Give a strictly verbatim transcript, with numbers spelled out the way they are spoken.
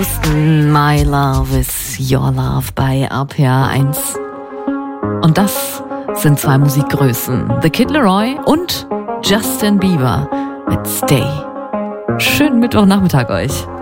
My Love is Your Love bei R P R eins. Und das sind zwei Musikgrößen, The Kid Laroi und Justin Bieber mit Stay. Schönen Mittwochnachmittag euch.